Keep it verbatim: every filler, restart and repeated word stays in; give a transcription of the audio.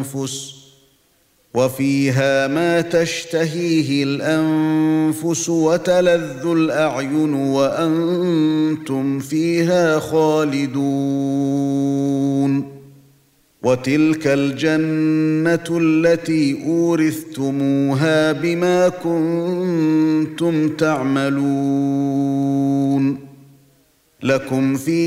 الأنفس وفيها ما تشتهيه الأنفس وتلذ الأعين وأنتم فيها خالدون وتلك الجنة التي أورثتموها بما كنتم تعملون لكم فيها